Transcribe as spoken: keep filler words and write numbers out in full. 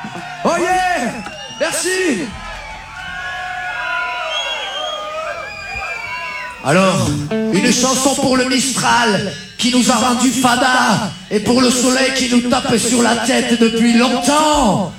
Oh yeah! Merci! Alors, une chanson pour le Mistral qui nous a rendu fada et pour le soleil qui nous tape sur la tête depuis longtemps.